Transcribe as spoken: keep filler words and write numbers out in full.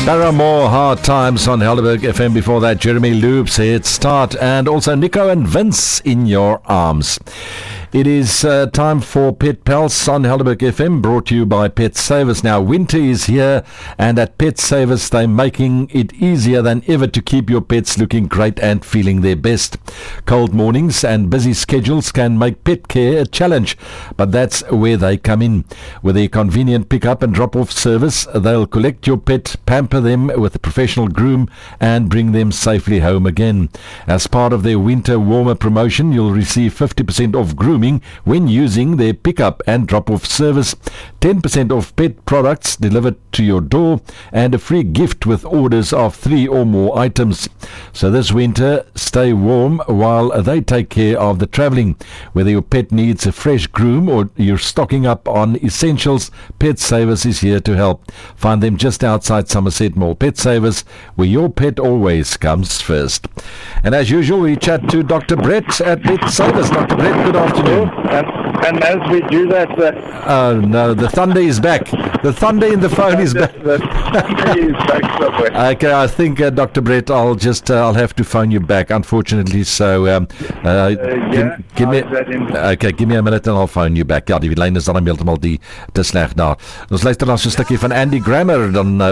Paramore, Hard Times on Helderberg F M. Before that, Jeremy Loops, Head Start, and also Nico and Vince, In Your Arms. It is uh, time for Pet Pals on Helderberg F M, brought to you by Pet Savers. Now, winter is here, and at Pet Savers, they're making it easier than ever to keep your pets looking great and feeling their best. Cold mornings and busy schedules can make pet care a challenge, but that's where they come in. With their convenient pick-up and drop-off service, they'll collect your pet, pamper them with a professional groom, and bring them safely home again. As part of their winter warmer promotion, you'll receive fifty percent off grooming when using their pick-up and drop-off service, ten percent off pet products delivered to your door, and a free gift with orders of three or more items. So this winter, stay warm while they take care of the travelling. Whether your pet needs a fresh groom or you're stocking up on essentials, Pet Savers is here to help. Find them just outside Somerset Mall. Pet Savers, where your pet always comes first. And as usual, we chat to Doctor Brett at Pet Savers. Doctor Brett, good afternoon. And, and as we do that... Uh, oh, no, the thunder is back. The thunder in the phone is back. The, the thunder is back somewhere. Okay, I think, uh, Doctor Brett, I'll just, uh, I'll have to phone you back, unfortunately. So, um, uh, uh, yeah, give, give me, okay, give me a minute and I'll phone you back. Ja, die lyn is dan heeltemal die te sleg daar. Ons luister dan so 'n stukkie van Andy Grammer, dan uh,